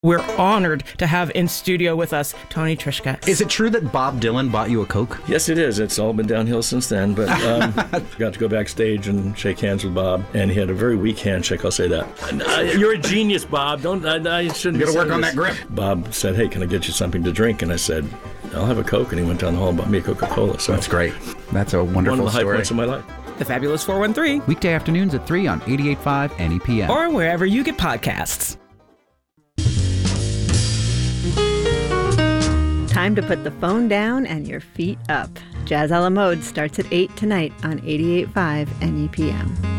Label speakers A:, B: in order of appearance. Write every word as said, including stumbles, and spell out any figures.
A: We're honored to have in studio with us Tony Trischka.
B: Is it true that Bob Dylan bought you a Coke?
C: Yes, it is. It's all been downhill since then, but um, got to go backstage and shake hands with Bob, and he had a very weak handshake, I'll say that. Uh, you're a genius, Bob. Don't I, I shouldn't
B: You got to work on
C: this.
B: that grip.
C: Bob said, hey, can I get you something to drink? And I said, I'll have a Coke, and he went down the hall and bought me a Coca-Cola. So
B: that's great. That's a wonderful
C: one of the high
B: story.
C: points of my life.
A: The Fabulous four one three.
D: Weekday afternoons at three on eighty-eight point five N E P M.
A: Or wherever you get podcasts.
E: Time to put the phone down and your feet up. Jazz a la Mode starts at eight tonight on eighty-eight point five N E P M.